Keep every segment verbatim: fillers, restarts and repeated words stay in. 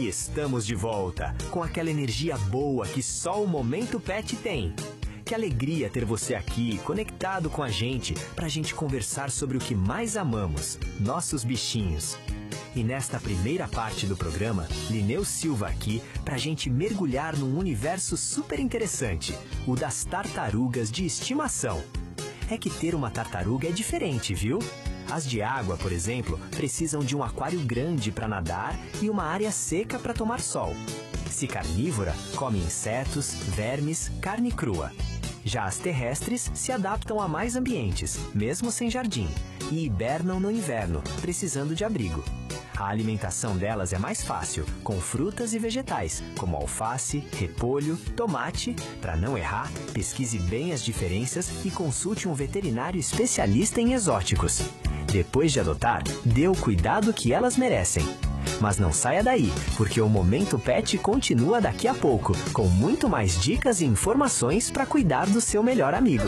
E estamos de volta, com aquela energia boa que só o Momento Pet tem. Que alegria ter você aqui, conectado com a gente, pra gente conversar sobre o que mais amamos, nossos bichinhos. E nesta primeira parte do programa, Lineu Silva aqui pra gente mergulhar num universo super interessante, o das tartarugas de estimação. É que ter uma tartaruga é diferente, viu? As de água, por exemplo, precisam de um aquário grande para nadar e uma área seca para tomar sol. Se carnívora, come insetos, vermes, carne crua. Já as terrestres se adaptam a mais ambientes, mesmo sem jardim, e hibernam no inverno, precisando de abrigo. A alimentação delas é mais fácil, com frutas e vegetais, como alface, repolho, tomate. Para não errar, pesquise bem as diferenças e consulte um veterinário especialista em exóticos. Depois de adotar, dê o cuidado que elas merecem. Mas não saia daí, porque o Momento Pet continua daqui a pouco, com muito mais dicas e informações para cuidar do seu melhor amigo.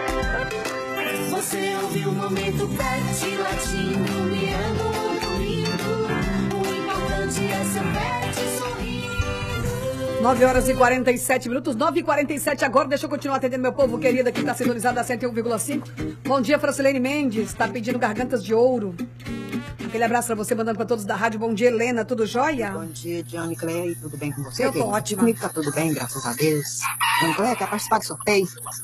Você ouviu o Momento Pet latindo, miando, domingo. O importante é seu pet sorrindo. nove horas e quarenta e sete minutos, nove e quarenta e sete agora. Deixa eu continuar atendendo meu povo querido que está sintonizado a cento e um vírgula cinco. Bom dia, Francilene Mendes, está pedindo gargantas de ouro. Aquele abraço pra você, mandando pra todos da rádio. Bom dia, Helena, tudo jóia? Bom dia, Johnny Clay, tudo bem com você? Eu tô querido? ótima. Comigo tá tudo bem, graças a Deus. Johnny Clay, quer participar do sorteio?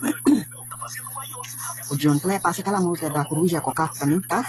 O Johnny Clay, passa aquela música da coruja cocada pra mim, tá?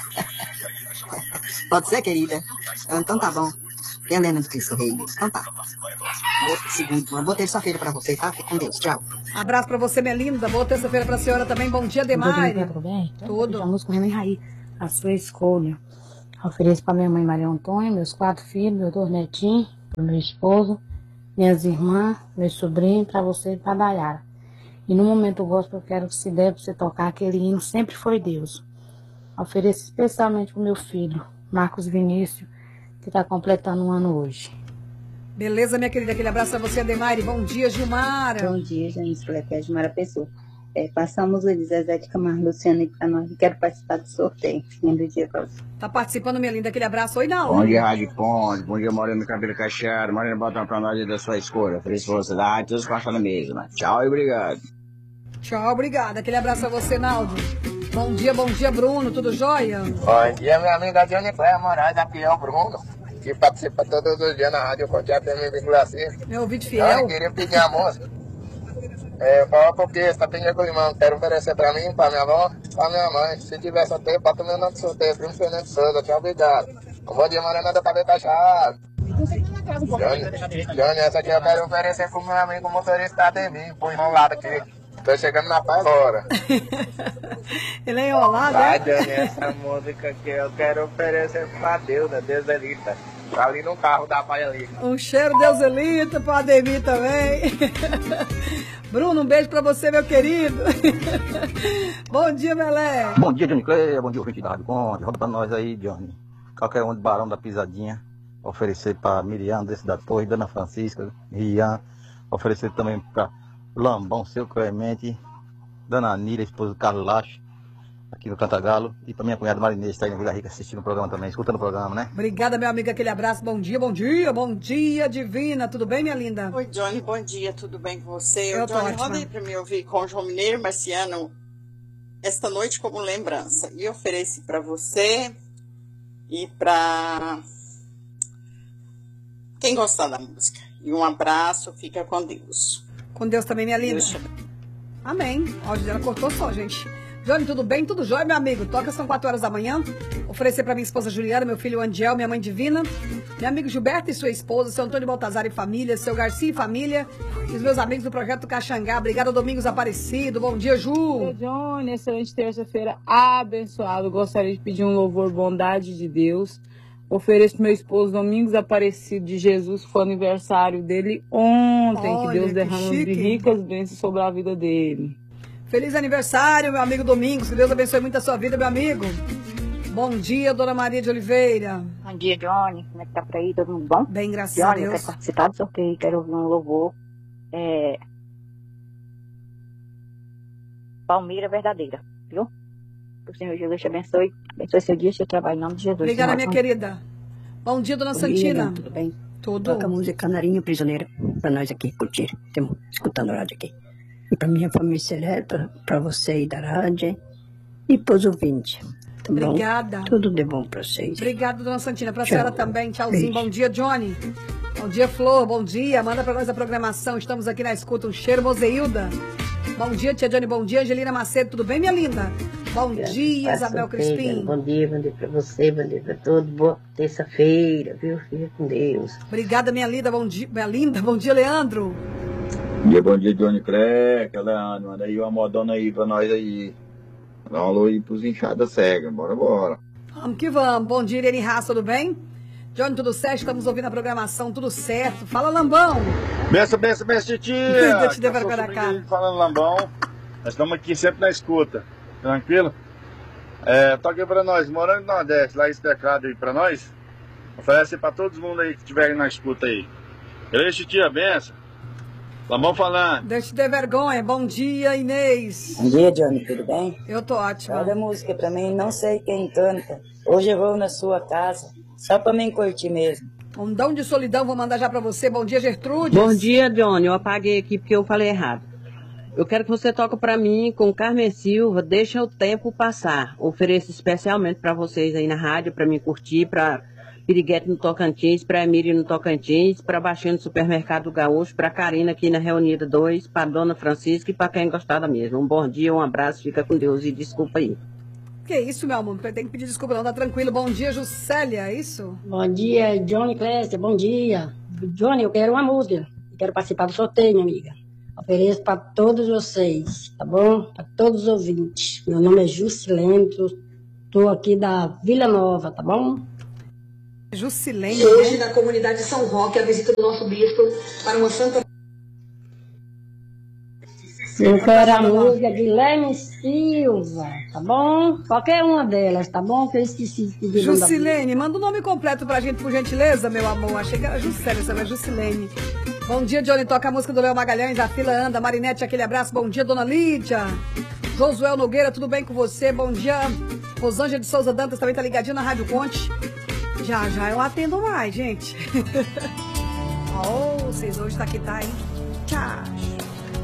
Pode ser, querida? Então tá bom. E a Helena do Cristo Rei? Então tá. Outro segundo, uma boa terça-feira pra você, tá? Fique com Deus, tchau. Abraço pra você, minha linda. Boa terça-feira pra senhora também. Bom dia, Demai. Tudo bem? Tudo. A música Renan Raí, a sua escolha. Ofereço para minha mãe Maria Antônia, meus quatro filhos, meus dois netinhos, para meu esposo, minhas irmãs, meus sobrinhos, para você e para a Dayara. E no momento gospel eu quero que se der para você tocar aquele hino Sempre Foi Deus. Ofereço especialmente para o meu filho, Marcos Vinícius, que está completando um ano hoje. Beleza, minha querida, aquele abraço a você, Ademaire. Bom dia, Gilmara. Bom dia, gente. Aqui é a Gilmara Pessoa. É, passamos o Elisazé de Camargo Luciano aqui para nós. Quero participar do sorteio. Lindo dia para você. Tá participando, minha linda, aquele abraço. Oi, Naú. Bom dia, Rádio Ponte. Bom dia, Moreno Cabelo Cacheado. Moreno, bota uma pra nós aí da sua escolha. Feliz felicidade, todos gostam da mesma. Tchau e obrigado. Tchau, obrigada. Aquele abraço a você, Naldo. Bom dia, bom dia, Bruno. Tudo jóia? Bom dia, minha amiga Johnny Clay Moraes, aqui é o Bruno, que participa todos os dias na Rádio Ponte F M vírgula cinco. Meu ouvido fiel. Eu queria pedir a moça. É, fala porque essa pinha com limão, quero oferecer pra mim, pra minha avó, pra minha mãe. Se tiver sorteio, bota o meu nome de sorteio, Primo Fernando Souza, tchau, obrigado. Bom dia, Morena da Cabelo Cacheado. Johnny, Johnny, essa aqui eu quero oferecer pro meu amigo motorista Ademir, pro enrolado aqui. Tô chegando na paz agora. Ele é enrolado, Vai, é? Johnny, essa música aqui eu quero oferecer pra Deus, a Deus Elita. Tá ali no carro da pai ali. Um cheiro Deuselita pro Ademir também. Bruno, um beijo pra você, meu querido. Bom dia, Melé. Bom dia, Johnny Clay. Bom dia, ouvinte da Rádio Conde. Roda pra nós aí, Johnny. Qualquer um de Barão da Pisadinha. Oferecer pra Miriam, desse da Torre, Dona Francisca, Rian. Oferecer também pra Lambão, seu Clemente, Dona Nira, esposa do Carlos Lacho, aqui no Cantagalo. E pra minha cunhada Marinês, que tá aí na Vila Rica assistindo o programa também, escutando o programa, né? Obrigada, meu amigo, aquele abraço. Bom dia, bom dia, bom dia, divina. Tudo bem, minha linda? Oi, Johnny, bom dia, tudo bem com você? Eu tô Johnny, ótima. roda aí pra mim ouvir com João Mineiro Marciano esta noite como lembrança. E ofereci pra você e pra quem gostar da música. E um abraço, fica com Deus. Com Deus também, minha linda. Deus te... Amém. Ó, a Gisela cortou só, gente. Johnny, tudo bem? Tudo jóia, meu amigo? Toca, são quatro horas da manhã. Oferecer para minha esposa Juliana, meu filho Andiel, minha mãe Divina, meu amigo Gilberto e sua esposa, seu Antônio Baltazar e família, seu Garcia e família, e os meus amigos do Projeto Caxangá. Obrigada, Domingos Aparecido. Bom dia, Ju. Oi, Johnny, excelente terça-feira abençoado. Gostaria de pedir um louvor, bondade de Deus. Ofereço pro meu esposo Domingos Aparecido de Jesus, que foi aniversário dele ontem. Olha, que Deus que derrama de chique. ricas bênçãos sobre a vida dele. Feliz aniversário, meu amigo Domingos. Que Deus abençoe muito a sua vida, meu amigo. Bom dia, Dona Maria de Oliveira. Bom dia, Johnny. Como é que tá por aí? Todo mundo bom? Bem, graças Johnny, a eu Deus. quero participar do sorteio, quero ouvir um louvor. É... Palmeira verdadeira, viu? Que o Senhor Jesus te abençoe. Abençoe seu dia, seu trabalho, em nome de Jesus. Obrigada, Senhor. minha querida. Bom dia, Dona Bom Santina. dia, tudo bem? Tudo. Toca a música Canarinho Prisioneira pra nós aqui curtir. Estamos escutando a rádio aqui. E pra minha família Celeste, pra você aí da rádio e pros ouvintes. Tá bom? Obrigada. Tudo de bom pra vocês. Obrigada, dona Santina. Pra Tchau. senhora também. Tchauzinho. Beijo. Bom dia, Johnny. Bom dia, Flor. Bom dia. Manda pra nós a programação. Estamos aqui na escuta. Um cheiro, Mozeilda. Bom dia, tia Johnny. Bom dia, Angelina Macedo. Tudo bem, minha linda? Bom dia, Isabel Crispim. Bom dia, bom dia pra você, bom dia pra todos. Boa terça-feira, viu? Fica com Deus. Obrigada, minha linda. Bom dia, minha linda. Bom dia, Leandro. Bom dia, bom dia, Johnny Cleca, Leandro. Manda aí uma modona aí pra nós aí. Dá um alô aí pros inchadas cegas. Bora, bora. Vamos que vamos. Bom dia, Irene Haas. Tudo bem? Johnny, tudo certo? Estamos ouvindo a programação. Tudo certo. Fala, Lambão. Benção, benção, benção, titia. Eu te devo agora, cara. Falando, Lambão. Nós estamos aqui sempre na escuta. Tranquilo? É, toca pra nós, morando no Nordeste, lá esse teclado aí pra nós. Oferece pra todo mundo aí que estiver na escuta aí. Beleza, titia? Benção. Lambão falando. Deixa de ter vergonha. Bom dia, Inês. Bom dia, Johnny, tudo bem? Eu tô ótima. Olha a música pra mim, não sei quem canta. Hoje eu vou na sua casa, só pra mim curtir mesmo. Um dom de solidão, vou mandar já pra você. Bom dia, Gertrude. Bom dia, Johnny. Eu apaguei aqui porque eu falei errado. Eu quero que você toque pra mim com Carmen Silva, Deixa o Tempo Passar. Ofereço especialmente pra vocês aí na rádio, pra mim curtir, pra Piriguete no Tocantins, pra Emília no Tocantins, pra Baixinho no Supermercado Gaúcho, pra Karina aqui na Reunida dois, pra Dona Francisca e pra quem gostar da mesma. Um bom dia, um abraço, fica com Deus e desculpa aí. Que isso, meu amor? Tem que pedir desculpa, não, tá tranquilo. Bom dia, Juscelia, é isso? Bom dia, Johnny Clécia, bom dia. Johnny, eu quero uma música. Eu quero participar do sorteio, minha amiga. Ofereço para todos vocês, tá bom? Para todos os ouvintes. Meu nome é Jusilene, estou aqui da Vila Nova, tá bom? Jusilene. E hoje, na comunidade São Roque, a visita do nosso bispo para uma santa... Eu quero a música de Leme Silva, tá bom? Qualquer uma delas, tá bom? Que eu esqueci de pedir. Jusilene, manda o nome completo pra gente, por gentileza, meu amor. Achei que era Juscelia, essa é Jusilene. Bom dia, Johnny. Toca a música do Léo Magalhães, a fila anda. Marinete, aquele abraço. Bom dia, dona Lídia. Josuel Nogueira, tudo bem com você? Bom dia. Rosângela de Souza Dantas também tá ligadinha na Rádio Conte. Já, já eu atendo mais, gente. Oh, vocês hoje tá que tá, hein? Tchau.